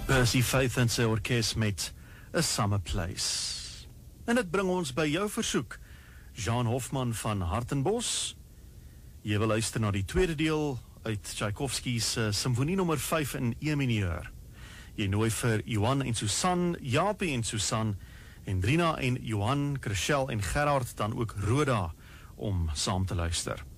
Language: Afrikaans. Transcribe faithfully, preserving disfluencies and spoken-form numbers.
Percy Faith en sy orkes met A Summer Place. En dit bring ons by jou versoek, Jean Hofman van Hartenbos. Jy wil luister na die tweede deel uit Tchaikovsky's uh, Symfonie nommer vyf in E mineur. Jy nooi vir Johan en Susan, Japie en Susan, en Drina en Johan, Chriselle en Gerard, dan ook Roda, om saam te luister.